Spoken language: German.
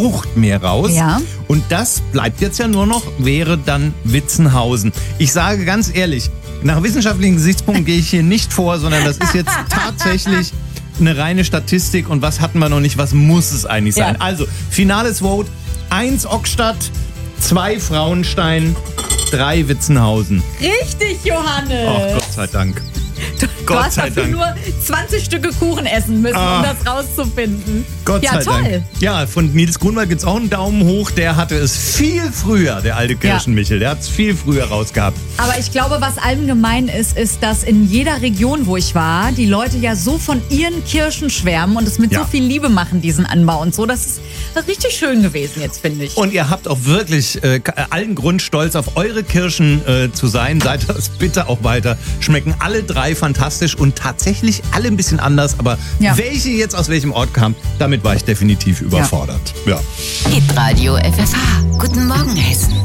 Frucht mehr raus. Ja. Und das bleibt jetzt ja nur noch, wäre dann Witzenhausen. Ich sage ganz ehrlich, nach wissenschaftlichen Gesichtspunkten gehe ich hier nicht vor, sondern das ist jetzt tatsächlich eine reine Statistik. Und was hatten wir noch nicht, was muss es eigentlich sein? Ja. Also, finales Vote, 1 Ockstadt, 2 Frauenstein, 3 Witzenhausen. Richtig, Johannes. Ach, Gott sei Dank. Du Gott hast sei dafür Dank. nur 20 Stücke Kuchen essen müssen, Ah. um das rauszufinden. Gott ja, sei toll. Dank. Ja, von Nils Grunwald gibt's auch einen Daumen hoch. Der hatte es viel früher, der alte Kirschenmichel. Der hat es viel früher rausgehabt. Aber ich glaube, was allen gemein ist, dass in jeder Region, wo ich war, die Leute ja so von ihren Kirschen schwärmen und es mit Ja. so viel Liebe machen, diesen Anbau und so. Das ist richtig schön gewesen jetzt, finde ich. Und ihr habt auch wirklich allen Grund, stolz auf eure Kirschen zu sein. Seid das bitte auch weiter. Schmecken alle 3 fantastisch und tatsächlich alle ein bisschen anders. Aber Ja. welche jetzt aus welchem Ort kam, damit war ich definitiv überfordert. Ja. Hitradio FFH. Guten Morgen, Hessen.